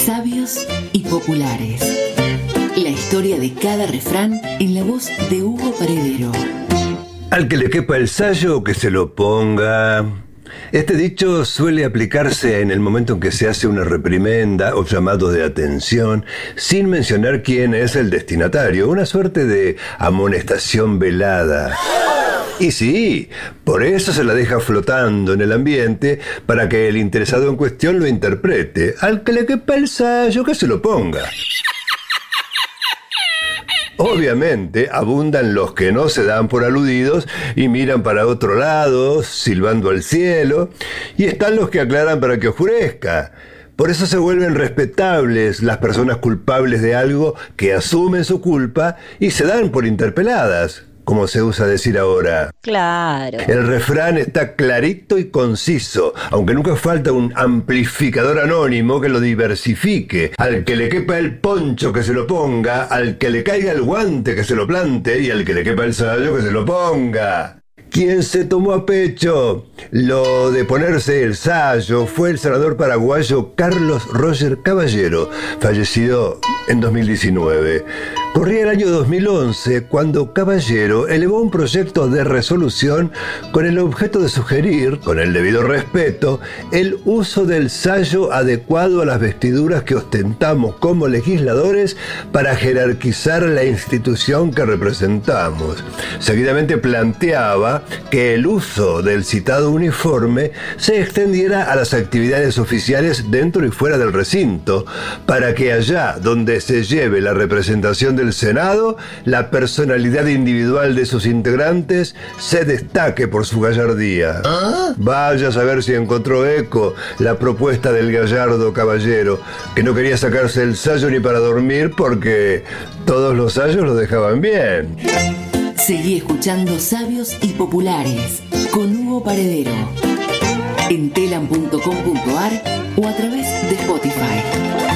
Sabios y populares. La historia de cada refrán en la voz de Hugo Paredero. Al que le quepa el sayo, que se lo ponga. Este dicho suele aplicarse en el momento en que se hace una reprimenda o llamado de atención, sin mencionar quién es el destinatario, una suerte de amonestación velada. Y sí, por eso se la deja flotando en el ambiente para que el interesado en cuestión lo interprete. Al que le quepa el sayo, que se lo ponga. Obviamente abundan los que no se dan por aludidos y miran para otro lado, silbando al cielo, y están los que aclaran para que oscurezca. Por eso se vuelven respetables las personas culpables de algo que asumen su culpa y se dan por interpeladas, como se usa decir ahora. Claro. El refrán está clarito y conciso, aunque nunca falta un amplificador anónimo que lo diversifique. Al que le quepa el poncho, que se lo ponga; al que le caiga el guante, que se lo plante; y al que le quepa el sayo, que se lo ponga. Quien se tomó a pecho lo de ponerse el sayo fue el senador paraguayo Carlos Roger Caballero, fallecido en 2019. Corría el año 2011 cuando Caballero elevó un proyecto de resolución con el objeto de sugerir, con el debido respeto, el uso del sayo adecuado a las vestiduras que ostentamos como legisladores para jerarquizar la institución que representamos. Seguidamente planteaba que el uso del citado uniforme se extendiera a las actividades oficiales dentro y fuera del recinto, para que allá donde se lleve la representación del Senado, la personalidad individual de sus integrantes se destaque por su gallardía. Vaya a saber si encontró eco la propuesta del gallardo Caballero, que no quería sacarse el sayo ni para dormir porque todos los sayos lo dejaban bien. Seguí escuchando Sabios y Populares con Hugo Paredero en telam.com.ar o a través de Spotify.